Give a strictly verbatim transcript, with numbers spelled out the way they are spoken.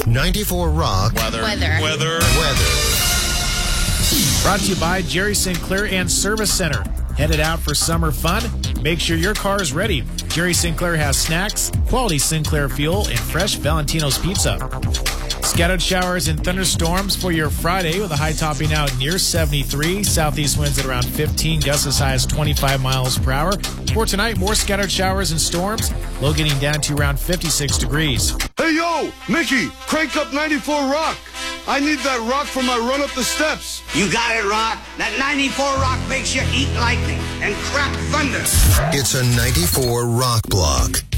ninety-four Rock. Weather. Weather. Weather. Weather. Brought to you by Jerry Sinclair and Service Center. Headed out for summer fun? Make sure your car is ready. Jerry Sinclair has snacks, quality Sinclair fuel, and fresh Valentino's pizza. Scattered showers and thunderstorms for your Friday with a high topping out near seventy-three. Southeast winds at around fifteen, gusts as high as twenty-five miles per hour. For tonight, more scattered showers and storms, low getting down to around fifty-six degrees. Hey, yo, Mickey, crank up ninety-four Rock. I need that rock for my run up the steps. You got it, Rock. That ninety-four Rock makes you eat lightning and crap thunder. It's a ninety-four Rock block.